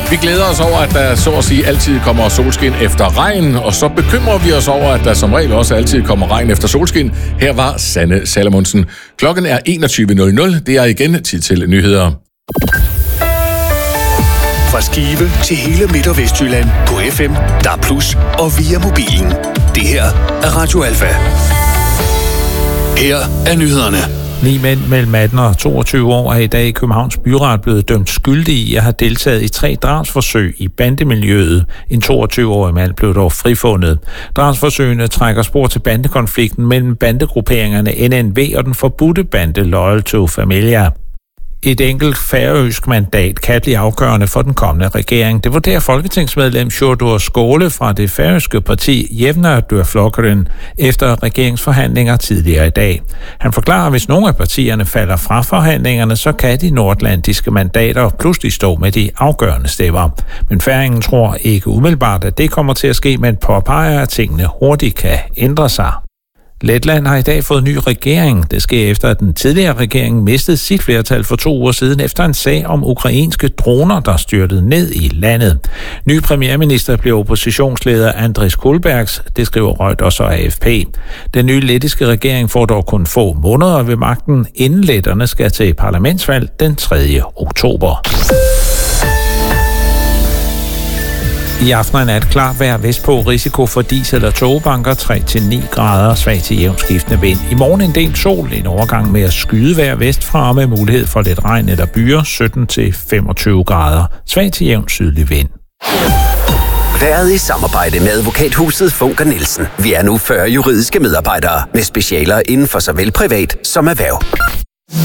Vi glæder os over, at der så at sige altid kommer solskin efter regn, og så bekymrer vi os over, at der som regel også altid kommer regn efter solskin. Her var Sanne Salomonsen. Klokken er 21.00. Det er igen tid til nyheder. Fra Skive til hele Midt- og Vestjylland på FM, DAB+ og via mobilen. Det her er Radio Alfa. Her er nyhederne. 9 mænd mellem 18 og 22 år er i dag i Københavns Byret blevet dømt skyldige i at have deltaget i 3 drabsforsøg i bandemiljøet. En 22-årig mand blev dog frifundet. Drabsforsøgene trækker spor til bandekonflikten mellem bandegrupperingerne NNV og den forbudte bande Loyal to Familia. Et enkelt færøsk mandat kan blive afgørende for den kommende regering. Det vurderer folketingsmedlem Sjúrður Skaale fra det færøske parti Javnaðarflokkurin efter regeringsforhandlinger tidligere i dag. Han forklarer, at hvis nogle af partierne falder fra forhandlingerne, så kan de nordatlantiske mandater pludselig stå med de afgørende stemmer. Men færingen tror ikke umiddelbart, at det kommer til at ske, men påpeger, at tingene hurtigt kan ændre sig. Letland har i dag fået ny regering. Det sker efter, at den tidligere regering mistede sit flertal for 2 uger siden efter en sag om ukrainske droner, der styrtede ned i landet. Ny premierminister blev oppositionsleder Andris Kulbergs, det skriver Reuters og AFP. Den nye lettiske regering får dog kun få måneder ved magten, inden letterne skal til parlamentsvalg den 3. oktober. I aften er nat klart vejr vestpå, risiko for dis- eller tågebanker 3-9 grader, svag til jævnt skiftende vind. I morgen en del sol, en overgang med at skyde vejr vestfra med mulighed for lidt regn eller byer, 17-25 grader, svag til jævnt sydlig vind. Været i samarbejde med advokathuset Funker Nielsen. Vi er nu 40 juridiske medarbejdere med specialer inden for såvel privat som erhverv.